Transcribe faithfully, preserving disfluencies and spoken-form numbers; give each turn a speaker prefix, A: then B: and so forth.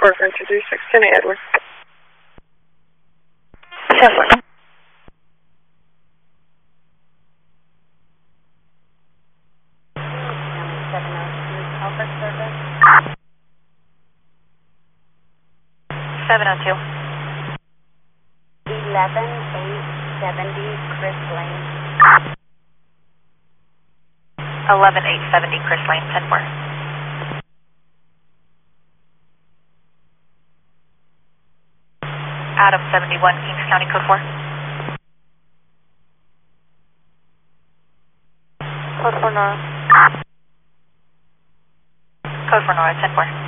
A: Corcoran two three six, ten Edward.
B: Seven. seven oh two.
C: eleven eight seventy Chris Lane.
B: eleven eight seventy Chris Lane, ten four. Adam seventy-one, Kings County, code four. Code four Nora. Code four Nora, ten four.